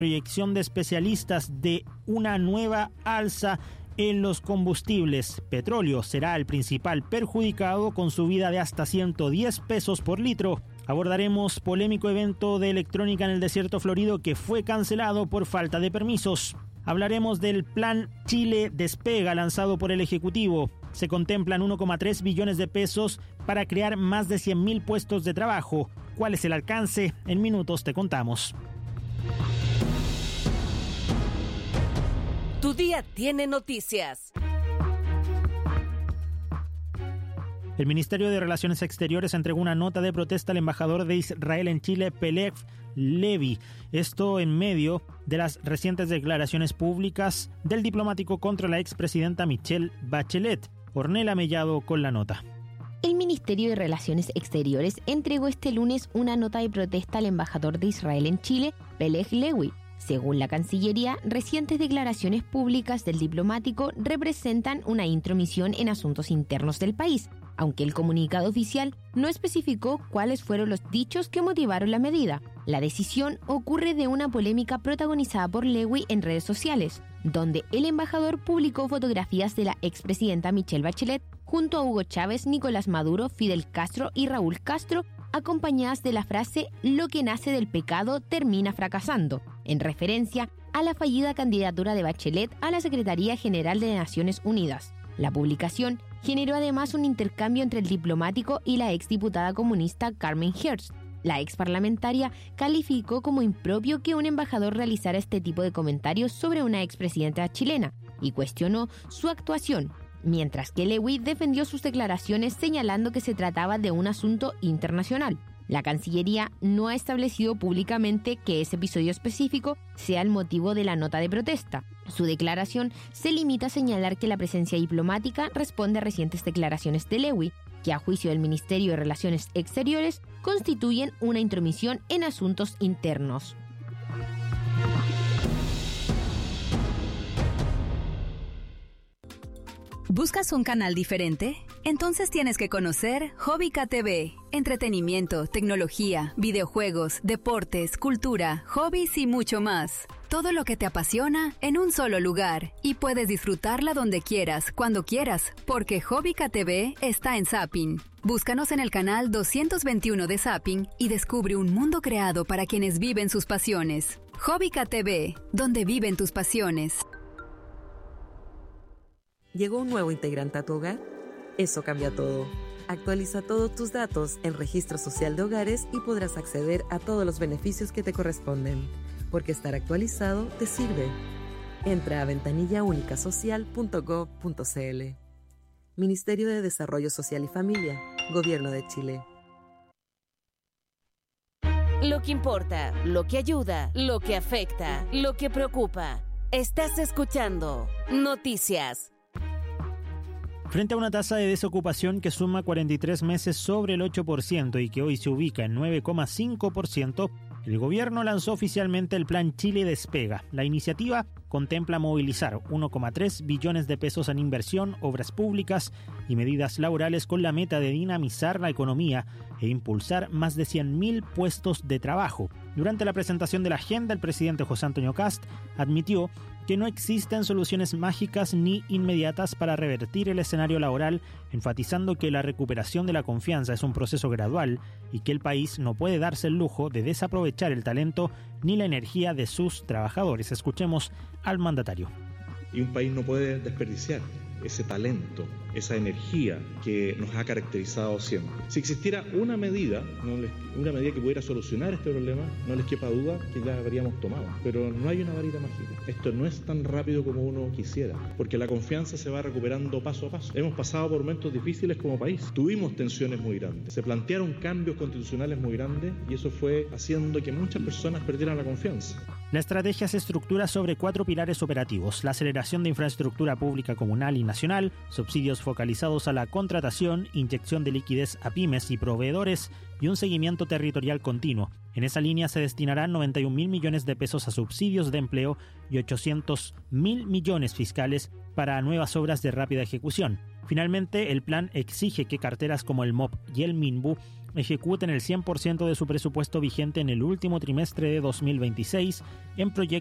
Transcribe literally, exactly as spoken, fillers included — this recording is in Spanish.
proyección de especialistas de una nueva alza en los combustibles. Petróleo será el principal perjudicado con subida de hasta ciento diez pesos por litro. Abordaremos polémico evento de electrónica en el desierto florido que fue cancelado por falta de permisos. Hablaremos del plan Chile Despega lanzado por el Ejecutivo. Se contemplan uno coma tres billones de pesos para crear más de cien mil puestos de trabajo. ¿Cuál es el alcance? En minutos te contamos. Tu día tiene noticias. El Ministerio de Relaciones Exteriores entregó una nota de protesta al embajador de Israel en Chile, Pelej Levy. Esto en medio de las recientes declaraciones públicas del diplomático contra la expresidenta Michelle Bachelet. Ornella Mellado con la nota. El Ministerio de Relaciones Exteriores entregó este lunes una nota de protesta al embajador de Israel en Chile, Pelej Levy. Según la Cancillería, recientes declaraciones públicas del diplomático representan una intromisión en asuntos internos del país, aunque el comunicado oficial no especificó cuáles fueron los dichos que motivaron la medida. La decisión ocurre de una polémica protagonizada por Levy en redes sociales, donde el embajador publicó fotografías de la expresidenta Michelle Bachelet junto a Hugo Chávez, Nicolás Maduro, Fidel Castro y Raúl Castro, acompañadas de la frase «Lo que nace del pecado termina fracasando», en referencia a la fallida candidatura de Bachelet a la Secretaría General de Naciones Unidas. La publicación generó además un intercambio entre el diplomático y la exdiputada comunista Carmen Hertz. La exparlamentaria calificó como impropio que un embajador realizara este tipo de comentarios sobre una expresidenta chilena y cuestionó su actuación, mientras que Levy defendió sus declaraciones señalando que se trataba de un asunto internacional. La Cancillería no ha establecido públicamente que ese episodio específico sea el motivo de la nota de protesta. Su declaración se limita a señalar que la presencia diplomática responde a recientes declaraciones de Levy, que a juicio del Ministerio de Relaciones Exteriores constituyen una intromisión en asuntos internos. ¿Buscas un canal diferente? Entonces tienes que conocer Hobbica T V. Entretenimiento, tecnología, videojuegos, deportes, cultura, hobbies y mucho más. Todo lo que te apasiona en un solo lugar. Y puedes disfrutarla donde quieras, cuando quieras, porque Hobbica T V está en Zapping. Búscanos en el canal doscientos veintiuno de Zapping y descubre un mundo creado para quienes viven sus pasiones. Hobbica T V, donde viven tus pasiones. ¿Llegó un nuevo integrante a tu hogar? Eso cambia todo. Actualiza todos tus datos en Registro Social de Hogares y podrás acceder a todos los beneficios que te corresponden, porque estar actualizado te sirve. Entra a ventanilla única social punto gob punto cl. Ministerio de Desarrollo Social y Familia, Gobierno de Chile. Lo que importa, lo que ayuda, lo que afecta, lo que preocupa. Estás escuchando Noticias. Frente a una tasa de desocupación que suma cuarenta y tres meses sobre el ocho por ciento y que hoy se ubica en nueve coma cinco por ciento, el gobierno lanzó oficialmente el Plan Chile Despega. La iniciativa contempla movilizar uno coma tres billones de pesos en inversión, obras públicas y medidas laborales con la meta de dinamizar la economía e impulsar más de cien mil puestos de trabajo. Durante la presentación de la agenda, el presidente José Antonio Kast admitió que no existen soluciones mágicas ni inmediatas para revertir el escenario laboral, enfatizando que la recuperación de la confianza es un proceso gradual y que el país no puede darse el lujo de desaprovechar el talento ni la energía de sus trabajadores. Escuchemos al mandatario. Y un país no puede desperdiciar ese talento, esa energía que nos ha caracterizado siempre. Si existiera una medida, no les, una medida que pudiera solucionar este problema, no les quepa duda que ya habríamos tomado. Pero no hay una varita mágica. Esto no es tan rápido como uno quisiera, porque la confianza se va recuperando paso a paso. Hemos pasado por momentos difíciles como país. Tuvimos tensiones muy grandes. Se plantearon cambios constitucionales muy grandes y eso fue haciendo que muchas personas perdieran la confianza. La estrategia se estructura sobre cuatro pilares operativos: la aceleración de infraestructura pública comunal y nacional, subsidios focalizados a la contratación, inyección de liquidez a pymes y proveedores y un seguimiento territorial continuo. En esa línea se destinarán noventa y un mil millones de pesos a subsidios de empleo y ochocientos mil millones fiscales para nuevas obras de rápida ejecución. Finalmente, el plan exige que carteras como el M O P y el Minbu ejecuten el cien por ciento de su presupuesto vigente en el último trimestre de dos mil veintiséis en proyectos